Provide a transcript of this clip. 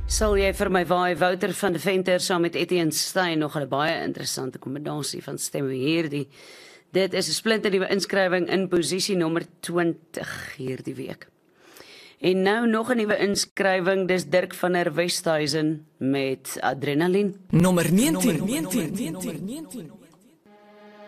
Sal jy vir my waai, Wouter van de Venter saam met Etienne Stein, nog 'n baie interessante kombinasie van stemme hierdie. Dit is 'n splinternuwe inskrywing in posisie nommer 20 hierdie week. En nou nog 'n nuwe inskrywing, dis Dirk van der Westhuizen met Adrenalien. Nommer 19.